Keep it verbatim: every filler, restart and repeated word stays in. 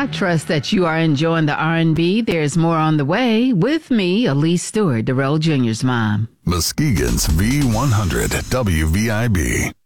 I trust that you are enjoying the R and B. There's more on the way with me, Elise Stewart, Darrell Junior's mom. Muskegon's V one hundred W V I B.